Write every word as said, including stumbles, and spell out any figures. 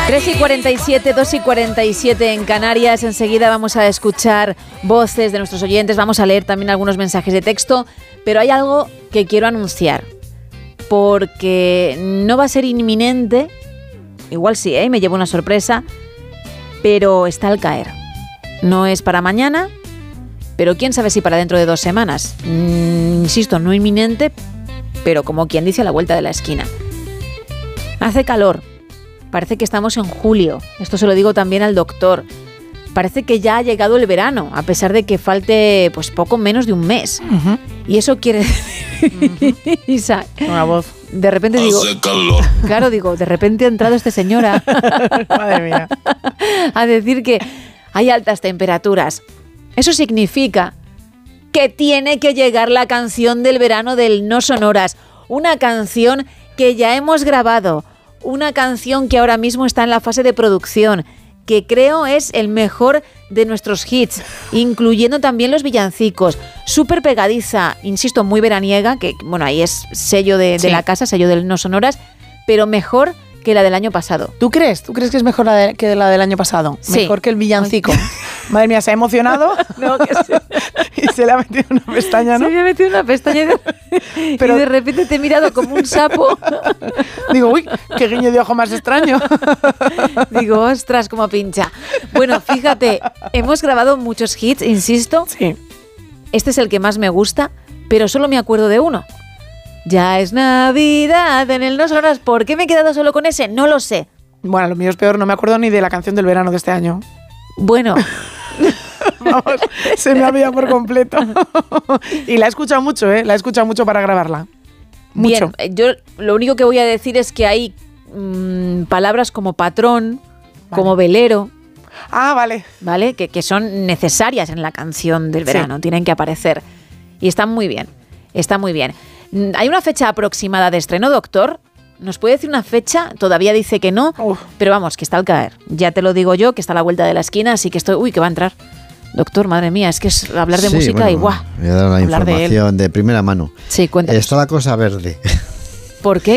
tres y cuarenta y siete, dos y cuarenta y siete en Canarias. Enseguida vamos a escuchar voces de nuestros oyentes, vamos a leer también algunos mensajes de texto, pero hay algo que quiero anunciar, porque no va a ser inminente, igual sí, ¿eh? Me llevo una sorpresa, pero está al caer. No es para mañana, pero quién sabe si para dentro de dos semanas. Mm, insisto, no inminente, pero como quien dice a la vuelta de la esquina. Hace calor. Parece que estamos en julio. Esto se lo digo también al doctor. Parece que ya ha llegado el verano, a pesar de que falte pues poco menos de un mes. Uh-huh. Y eso quiere decir... Uh-huh. Isa, una voz. De repente digo... Hace calor. Claro, digo, de repente ha entrado esta señora. Madre mía. A decir que hay altas temperaturas. Eso significa que tiene que llegar la canción del verano del No Sonoras. Una canción que ya hemos grabado. Una canción que ahora mismo está en la fase de producción, que creo es el mejor de nuestros hits, incluyendo también los villancicos. Súper pegadiza, insisto, muy veraniega, que bueno, ahí es sello de, de sí. la casa, sello del No Sonoras, pero mejor que la del año pasado. ¿Tú crees? ¿Tú crees que es mejor la de, que la del año pasado? Sí. Mejor que el villancico. Madre mía, se ha emocionado. No, que sí. Y se le ha metido una pestaña, ¿no? Se me ha metido una pestaña y de, Pero, y de repente te he mirado como un sapo. Digo, uy, qué guiño de ojo más extraño. Digo, ostras, como pincha. Bueno, fíjate, hemos grabado muchos hits, insisto. Sí. Este es el que más me gusta, pero solo me acuerdo de uno. Ya es Navidad en el No Sonoras. ¿Por qué me he quedado solo con ese? No lo sé. Bueno, lo mío es peor, no me acuerdo ni de la canción del verano de este año. Bueno... Vamos, se me ha olvidado por completo. Y la he escuchado mucho, ¿eh? La he escuchado mucho para grabarla. Mucho. Bien, yo lo único que voy a decir es que hay mmm, palabras como patrón, vale. como velero. Ah, vale. ¿Vale? Que, que son necesarias en la canción del verano, sí. tienen que aparecer. Y están muy bien, está muy bien. ¿Hay una fecha aproximada de estreno, doctor? ¿Nos puede decir una fecha? Todavía dice que no, Uf. pero vamos, que está al caer. Ya te lo digo yo, que está a la vuelta de la esquina, así que estoy... Uy, que va a entrar. Doctor, madre mía, es que es hablar de sí, música bueno, y guau. Voy a dar la información de, de primera mano. Sí, cuéntanos. Está la cosa verde. ¿Por qué?